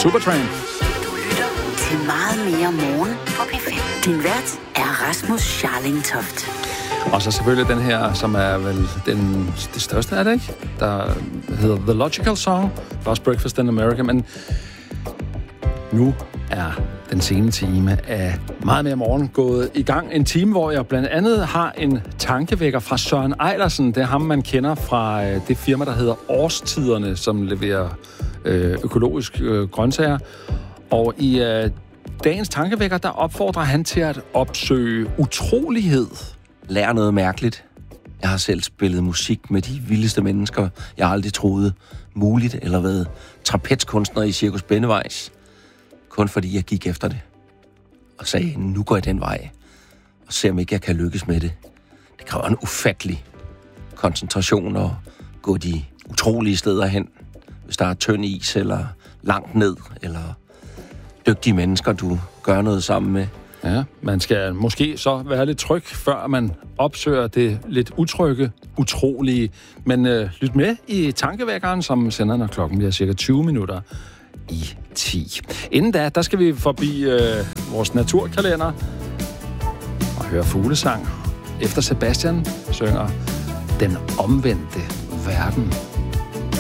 Supertramp. Du lytter til Meget mere morgen på P5. Din vært er Rasmus Scharlingtoft. Og så selvfølgelig den her, som er vel det største, er det ikke? Der hedder The Logical Song. First Breakfast in America. Men nu er den sene time af Meget mere morgen gået i gang. En time, hvor jeg blandt andet har en tankevækker fra Søren Eilersen. Det er ham, man kender fra det firma, der hedder Årstiderne, som leverer økologisk grøntsager. Og i dagens tankevækker, der opfordrer han til at opsøge utrolighed. Lær noget mærkeligt. Jeg har selv spillet musik med de vildeste mennesker, jeg aldrig troede muligt, eller været trapezkunstner i Cirkus Bennevejs. Kun fordi jeg gik efter det. Og sagde, nu går jeg den vej. Og ser om ikke jeg kan lykkes med det. Det kræver en ufattelig koncentration at gå de utrolige steder hen. Hvis der er tynd is, eller langt ned, eller dygtige mennesker, du gør noget sammen med. Ja, man skal måske så være lidt tryg, før man opsøger det lidt utrygge, utrolige. Men lyt med i tankevækkeren, som sender, når klokken bliver cirka 20 minutter i 10. Inden da, der skal vi forbi vores naturkalender og høre fuglesang. Efter Sebastian synger Den omvendte verden.